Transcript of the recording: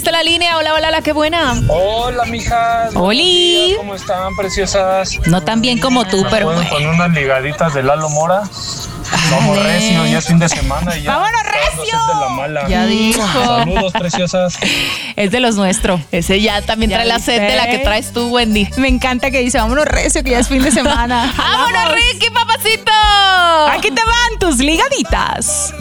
está en la línea. Hola, hola, qué buena. Hola, mijas. Oli. ¿Cómo están, preciosas? No tan bien como tú, pero ¿Pueden bueno. poner unas ligaditas de Lalo Mora? Vamos recio, ya es fin de semana y ya. ¡Vámonos está dando recio! sed de la mala. Ya dijo. Saludos, preciosas. Es de los nuestros. Ese ya también Ya trae la sed de la que traes tú, Wendy. Me encanta que dice, vámonos recio, que ya es fin de semana. ¡Vámonos, Ricky, papacito! Aquí te van tus ligaditas.